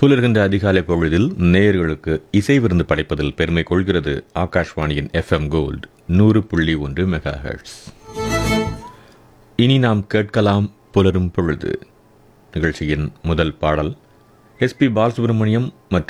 புலர்கின்ற அதிகாலை பொழுதில் நேயர்களுக்கு இசை விருந்து படைப்பதில் பெருமை கொள்கிறது ஆகாஷ்வாணியின் FM கோல்டு 100.1 மெகாஹெர்ட்ஸ். இனி நாம் கேட்கலாம் புலரும் பொழுது நிகழ்ச்சியின் முதல் பாடல். SP பாலசுப்ரமணியம் மற்றும்